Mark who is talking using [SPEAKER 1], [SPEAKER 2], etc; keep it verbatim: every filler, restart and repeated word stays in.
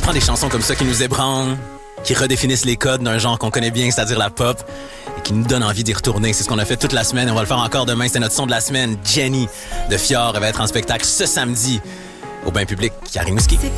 [SPEAKER 1] prend des chansons comme ça qui nous ébranlent, qui redéfinissent les codes d'un genre qu'on connaît bien, c'est-à-dire la pop, et qui nous donnent envie d'y retourner. C'est ce qu'on a fait toute la semaine et on va le faire encore demain. C'est notre son de la semaine. Jenny de Fior, elle va être en spectacle ce samedi au Bain Public à Rimouski.